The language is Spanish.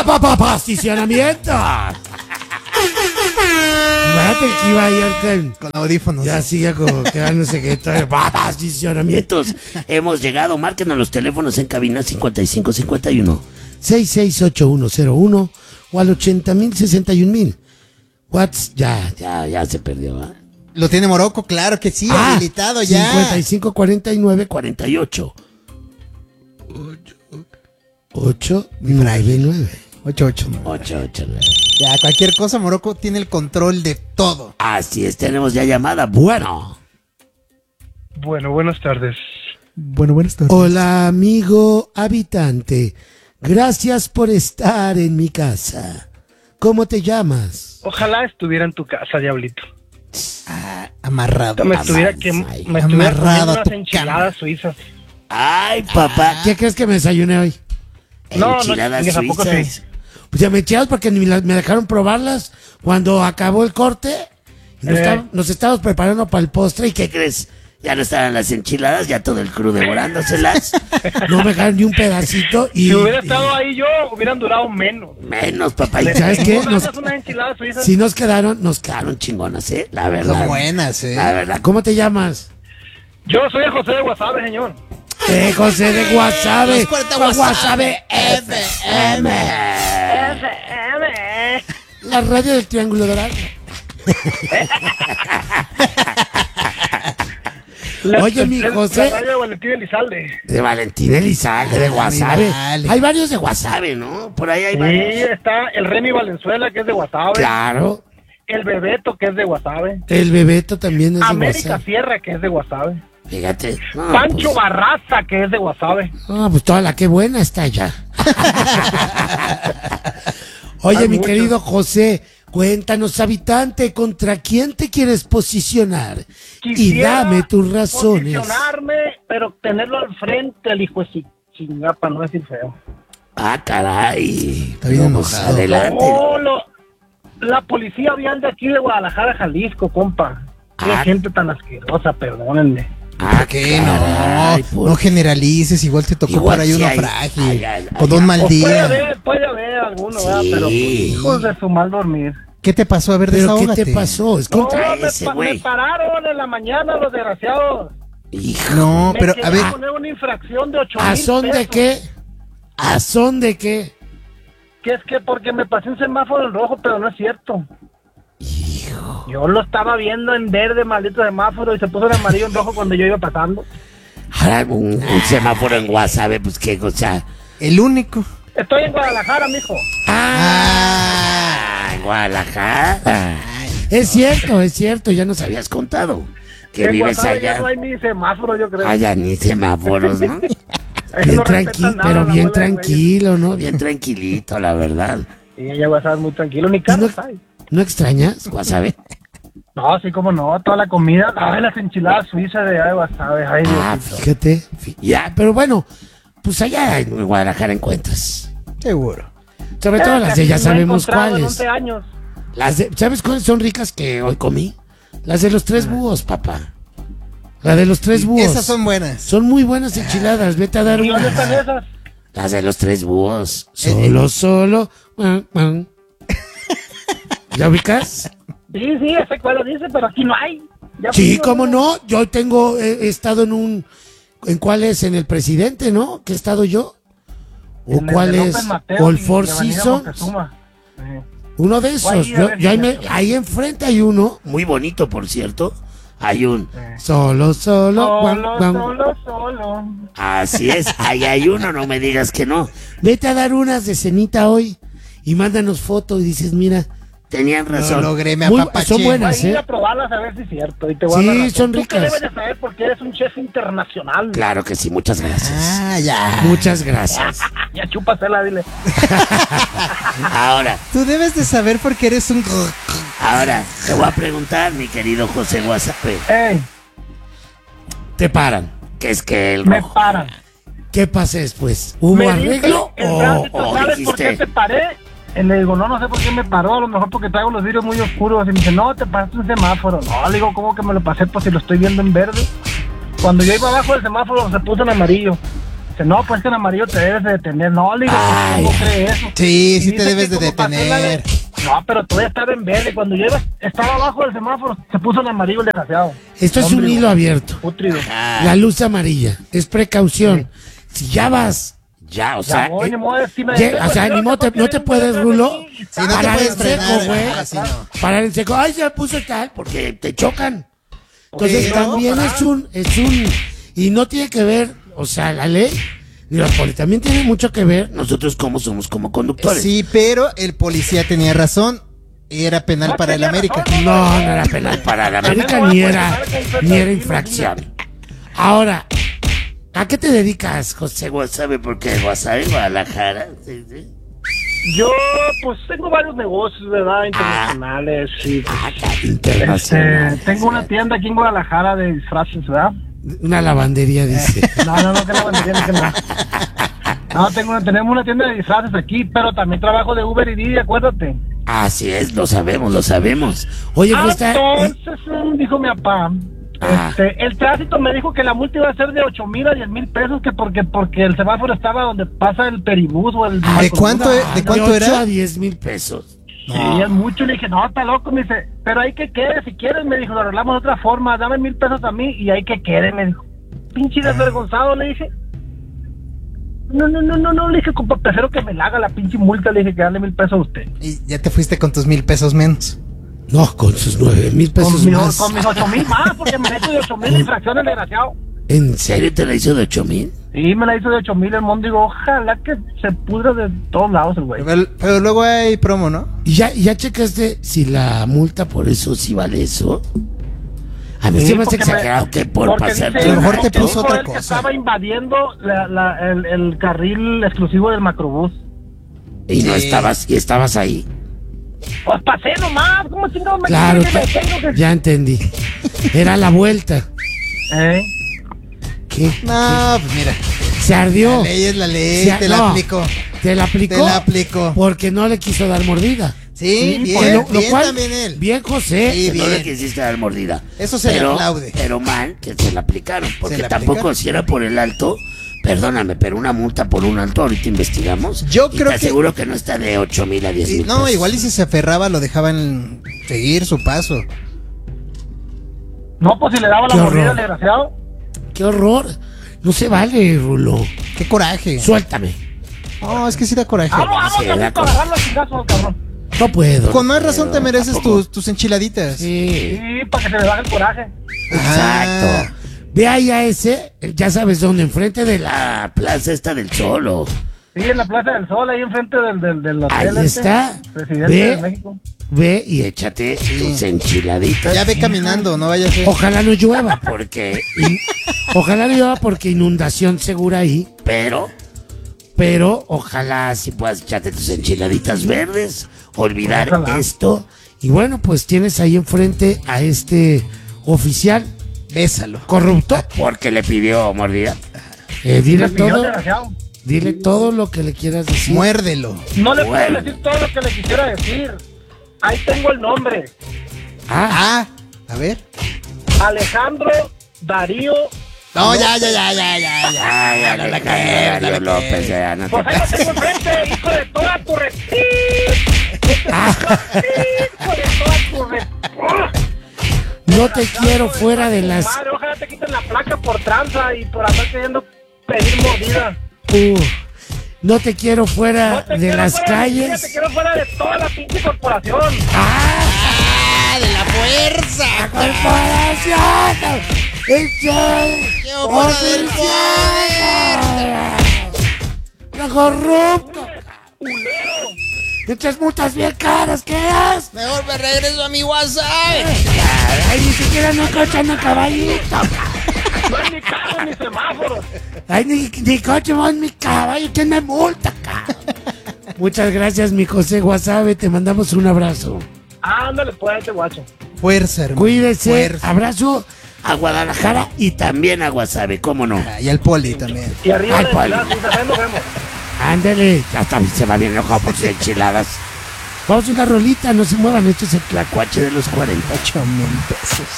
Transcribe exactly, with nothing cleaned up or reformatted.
pa, pa, posicionamiento. Fíjate que iba ayer con, con audífonos. Ya sigue como quedándose que todo posicionamientos. Hemos llegado, márquenos los teléfonos en cabina cincuenta y cinco cincuenta y uno sesenta y seis ochenta y uno cero uno o al ochenta mil sesenta y un mil. What's ya, ya, ya se perdió, ¿eh? Lo tiene Morocco, claro que sí, ah, habilitado ya. cincuenta y cinco cuarenta y nueve cuarenta y ocho. ocho nueve nueve. ocho ocho nueve. ocho ocho nueve. Ya, cualquier cosa, Morocco tiene el control de todo. Así es, tenemos ya llamada. Bueno. Bueno, buenas tardes. Bueno, buenas tardes. Hola, amigo habitante. Gracias por estar en mi casa. ¿Cómo te llamas? Ojalá estuviera en tu casa, diablito. Ah, amarrado. Me estuviera, que, me estuviera amarrado unas enchiladas cama. suizas. Ay, papá, ah. ¿qué crees que me desayuné hoy? No, enchiladas no, suizas. Sí. Pues ya me echadas porque ni me dejaron probarlas cuando acabó el corte. Y nos, eh. está, nos estábamos preparando para el postre. ¿Y qué crees? Ya no estaban las enchiladas, ya todo el crew devorándoselas. No me dejaron ni un pedacito. Y, si hubiera estado y, ahí yo, hubieran durado menos. Menos, papá. ¿Y sabes qué? Nos, si nos quedaron, nos quedaron chingonas, ¿eh? La verdad. Son buenas, ¿eh? La verdad. ¿Cómo te llamas? Yo soy el José de Guasave, señor. Eh, José de Guasave. Guasave F M. F M. La radio del Triángulo Dorado. La, Oye, mi José. La radio de Valentín Elizalde. De Valentín Elizalde, de Guasave. Vale. Hay varios de Guasave, ¿no? Por ahí hay sí, varios. Sí, está el Remy Valenzuela, que es de Guasave. Claro. El Bebeto, que es de Guasave. El Bebeto también es América de Guasave. América Sierra, que es de Guasave. Fíjate. No, Pancho pues, Barraza, que es de Guasave. Ah, pues toda la que buena está allá. Oye, hay mi mucho. Querido José, cuéntanos, habitante, ¿contra quién te quieres posicionar? Quisiera y dame tus razones. Posicionarme, pero tenerlo al frente, el hijo de chingada, para no decir feo. Ah, caray. Está bien enojado. Adelante. No, lo, la policía vial de aquí de Guadalajara, Jalisco, compa. Qué ah. gente tan asquerosa, perdónenme. Ah, ¿qué? No, por... no generalices, igual te tocó igual por ahí sí uno hay, frágil, ay, ay, ay, con un mal pues día. Puede haber, puede haber alguno, sí. ¿verdad? Pero pues, hijos de su mal dormir. ¿Qué te pasó? A ver, ¿Pero desahógate. qué te pasó? Es no, ese, me, me pararon en la mañana los desgraciados. Hijo. No, me pero a ver. poner una infracción de ocho mil ¿A son de qué? ¿A son de qué? Que es que porque me pasé un semáforo en rojo, pero no es cierto. Hijo. Yo lo estaba viendo en verde, maldito semáforo, y se puso en amarillo en rojo cuando yo iba pasando. Ahora, un, un semáforo en Guasave, pues qué cosa. El único. Estoy en Guadalajara, mijo. Ah, en Guadalajara. Es cierto, es cierto, ya nos habías contado que en vives Guasave allá. Ya no hay ni semáforo, yo creo. Allá ni semáforos, ¿no? Bien no tranquilo, nada, pero bien abuela, tranquilo, ¿no? Bien tranquilito, la verdad. Sí, ella Guasave muy tranquilo, ni carros ¿No, hay. ¿No extrañas Guasave? No, sí, como no, toda la comida, ay, las enchiladas suizas de allá de Guasave, ay, ah, Diosito. fíjate, ya, pero bueno, pues allá en Guadalajara encuentras. Seguro. Sobre todo eh, las de ya sabemos cuáles. once años. Las de, ¿sabes cuáles son ricas que hoy comí? Las de los tres búhos, papá. La de los tres búhos. Esas son buenas. Son muy buenas enchiladas, vete a dar ¿Y una. dónde están esas? Las de los tres búhos. Solo, eh, solo. ¿Ya ubicas? Sí, sí, ese cuál lo dice, pero aquí no hay. Ya sí, cómo no. Yo tengo, he, he estado en un, ¿en cuál es? En el Presidente, ¿no? ¿Qué he estado yo? ¿O en cuál es? ¿O el Four Seasons? Sí. Uno de esos. Yo, yo ahí, me, ahí enfrente hay uno, muy bonito, por cierto. Hay un eh. solo, solo, solo, guam, guam. solo, solo. Así es, ahí hay uno, no me digas que no. Vete a dar unas de cenita hoy y mándanos fotos y dices, mira, tenían razón. Lo logré, me Muy, apapaché. son buenas, Voy a ir ¿eh? a probarlas a ver si es cierto. Y te voy sí, a dar son Tú ricas. que debes de saber porque eres un chef internacional. Claro que sí, muchas gracias. Ah, ya. Muchas gracias. Ya chúpasela, dile. Ahora. Tú debes de saber porque eres un... Ahora, te voy a preguntar, mi querido José Guasave. Ey. Te paran. ¿Qué es que el Me rojo? paran. ¿Qué pasa después? ¿Hubo me arreglo dice, o, tránsito, o ¿sabes dijiste? por qué te paré? Y le digo, no, no sé por qué me paró, a lo mejor porque traigo los vidrios muy oscuros. Y me dice, no, te pasaste un semáforo. No, le digo, ¿cómo que me lo pasé? Pues si lo estoy viendo en verde. Cuando yo iba abajo del semáforo se puso en amarillo. Dice, no, pues que en amarillo te debes de detener. No, le digo, Ay. ¿cómo crees eso? Sí, Y sí te dice debes que de como pasé la detener. de- No, pero todavía estaba en verde. Cuando yo iba, estaba abajo del semáforo, se puso en amarillo el desgraciado. Esto es un Hombre, hilo abierto. Putrido. La luz amarilla. Es precaución. Si ya vas, ya, o sea. Ya voy, eh, ni modo de si me ya, detengo, o sea, yo ni modo, te- porque no te viene puedes, detrás de Rulo, mí y Sí, no te parar puedes en seco, frenar, güey. así no. Parar en seco. Ay, se puso tal, porque te chocan. Entonces Sí, no, también parar. es un, es un, y no tiene que ver, o sea, la ley y la poli también tiene mucho que ver nosotros cómo somos como conductores. Sí, pero el policía tenía razón. Era penal No para el tenía América. razón, No, no era penal para la América, ni era, ni era infracción. Ahora, ¿a qué te dedicas, José Guasave? Porque Guasave, Guadalajara. Sí, sí. Yo, pues, tengo varios negocios, ¿verdad? Internacionales. Sí, pues, Ah, este, internacional. tengo una tienda aquí en Guadalajara de disfraces, ¿verdad? Una lavandería, dice. No, no, no, que no, que no, que no. No, tengo una, tenemos una tienda de disfraces aquí, pero también trabajo de Uber y Didi, acuérdate. Así es, lo sabemos, lo sabemos. Oye, Ah, pues está. entonces, mm, dijo mi papá, Ah. este, el tránsito me dijo que la multa iba a ser de ocho mil a diez mil pesos, que porque porque el semáforo estaba donde pasa el peribús o el... ¿De cuánto, Ah, de cuánto ocho era? a diez mil pesos. Sí, es mucho. Le dije, no, está loco. Me dice, pero hay que quede, si quieres, me dijo, lo arreglamos de otra forma, dame mil pesos a mí y hay que quede, me dijo. Pinche desvergonzado, le dije. No, no, no, no, no, le dije, compa, prefiero que me la haga la pinche multa, le dije, que darle mil pesos a usted. Y ya te fuiste con tus mil pesos menos. No, con sus nueve mil pesos Con, mi- más. con mis ocho mil más, porque me meto de ocho mil infracciones, desgraciado. ¿En serio te la hizo de ocho mil? Sí, me la hizo de ocho mil el mundo, digo, ojalá que se pudra de todos lados el güey. Pero, pero luego hay promo, ¿no? ¿Y ya, y ya checaste si la multa por eso sí vale eso? A mí Sí, se me hace porque me- exagerado que por porque pasar. dice- A lo mejor te porque puso dijo otra él que cosa. estaba invadiendo la, la, el, el carril exclusivo del macrobús. Y no Sí. estabas, y estabas ahí. Pues pasé nomás, ¿cómo chingados me Claro, dicen que me ta- detengo? Que- ya entendí. Era la vuelta. ¿Eh? ¿Qué? No, pues mira. Se ardió. La ley es la ley, Se- te la no, aplico. Te la aplicó. Te la aplicó. Porque no le quiso dar mordida. Sí, Sí, bien, Que lo- lo bien cual- también él. Bien, José. Sí, que no le bien. quisiste dar mordida. Eso se le pero, aplaude. Pero mal que se la aplicaron. Porque ¿Se la tampoco aplicaron? si era por el alto. Perdóname, pero una multa por un alto ahorita investigamos. Yo y creo te que- aseguro que no está de ocho mil a diez Sí, mil. no, igual y si se aferraba lo dejaban seguir su paso. No, pues si le daba la Qué mordida horror. al desgraciado. ¡Qué horror! No se vale, Rulo. Qué coraje. Suéltame. No, es que sí da coraje. Vamos, vamos, Sí, vamos da a cosa. agarrarlo a chingazos, cabrón. No puedo. Con no más razón puedo, te mereces tampoco. tus, tus enchiladitas. Sí, Sí, para que se le baje el coraje. exacto. Ah. Ve ahí a ese, ya sabes dónde, enfrente de la plaza esta del Solo. Sí, en la Plaza del Sol, ahí enfrente del, del, del hotel. Ahí este, está. Presidente Ve. de México. Ve y échate tus enchiladitas. Ya ve caminando, no vaya a ser. Ojalá no llueva porque in- ojalá no llueva porque inundación segura ahí, pero pero ojalá si puedas echarte tus enchiladitas verdes, olvidar Ojalá. esto y bueno, pues tienes ahí enfrente a este oficial Bésalo. corrupto porque le pidió mordida. Eh, dile Me pidió todo, desgraciado. dile todo lo que le quieras decir. Muérdelo. No le puedo Bueno. decir todo lo que le quisiera decir. Ahí tengo el nombre. Ah, Ah, a ver. Alejandro Darío. No, ya, ya, ya, ya, ya, ya. ya, ya, no le la cae, cae, Darío no la López, cae. ya, no te Pues ahí lo pases. tengo enfrente, hijo de toda tu re... Ah. Hijo de toda tu re... No te quiero fuera de las Madre, ojalá te quiten la placa por tranza y por andar queriendo pedir mordida. Uh, no te quiero fuera No te de quiero las fuera de mi vida, calles. te quiero fuera de toda la pinche corporación. ¡Ah, de la fuerza! ¡Corporación! ¡El ¡Qué obra del ¡La corrupto! ¡Muchas multas bien caras! ¿Qué es? Mejor me regreso a mi WhatsApp. ¡Ay, ni siquiera no coche, no caballito! No hay ni carro ni semáforos. ¡Ay, ni, ni coche, voy en mi caballo! ¿Quién me multa, cabrón? Muchas gracias, mi José Guasave. Te mandamos un abrazo. Ándale, pues, este guacho. Fuerza, hermano. Cuídese. Fuerza. Abrazo a Guadalajara y también a Guasave, ¿cómo no? Ah, y al poli también. Y arriba Ay, de Poli. la ciudad, nos vemos. Ándale, hasta se va bien enojado por sus enchiladas. Vamos a una rolita, no se muevan, esto es el tlacuache de los cuarenta. Ocho mil pesos.